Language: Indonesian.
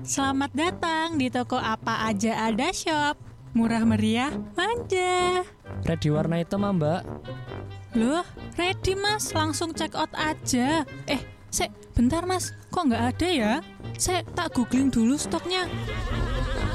Selamat datang di toko Apa Aja Ada Shop. Murah meriah, manja. Ready warna hitam, Mbak. Loh, ready mas, langsung check out aja. Bentar mas, kok nggak ada ya? Saya tak googling dulu stoknya.